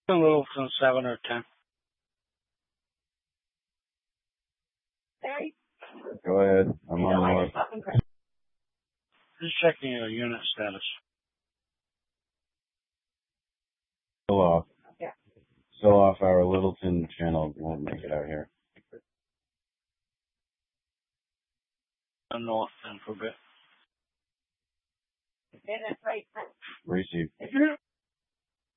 A little from 7 or 10. Go ahead. I'm on north. Just checking your unit status. Still off. Still off our Littleton channel. Won't make it out here. North then for a bit. Receive.